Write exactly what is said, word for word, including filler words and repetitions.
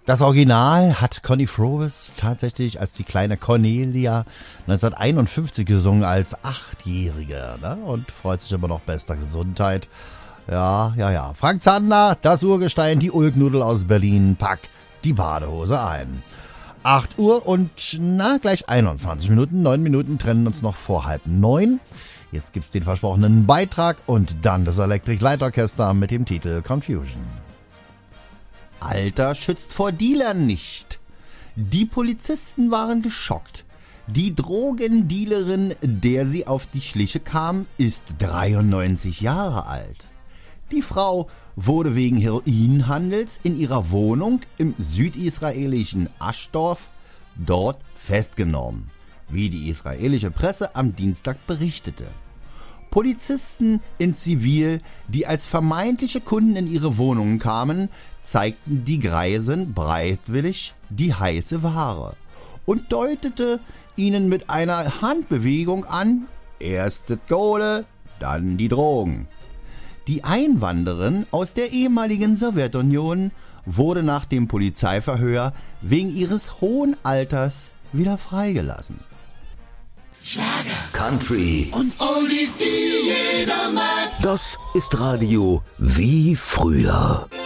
Das Original hat Connie Frobes tatsächlich als die kleine Cornelia neunzehnhunderteinundfünfzig gesungen als Achtjährige, ne? Und freut sich immer noch bester Gesundheit. Ja, ja, ja. Frank Zander, das Urgestein, die Ulknudel aus Berlin, pack die Badehose ein. acht Uhr und na, gleich einundzwanzig Minuten, neun Minuten trennen uns noch vor halb neun. Jetzt gibt's den versprochenen Beitrag und dann das Electric Light Orchester mit dem Titel Confusion. Alter schützt vor Dealern nicht. Die Polizisten waren geschockt. Die Drogendealerin, der sie auf die Schliche kam, ist dreiundneunzig Jahre alt. Die Frau wurde wegen Heroinhandels in ihrer Wohnung im südisraelischen Aschdorf dort festgenommen, wie die israelische Presse am Dienstag berichtete. Polizisten in Zivil, die als vermeintliche Kunden in ihre Wohnungen kamen, zeigten die Greisen bereitwillig die heiße Ware und deutete ihnen mit einer Handbewegung an, erst das Kohle, dann die Drogen. Die Einwanderin aus der ehemaligen Sowjetunion wurde nach dem Polizeiverhör wegen ihres hohen Alters wieder freigelassen. Schlager, Country und Oldies, die jeder mag. Das ist Radio wie früher.